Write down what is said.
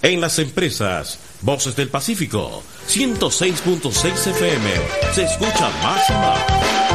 En las empresas, Voces del Pacífico, 106.6 FM, se escucha más y más.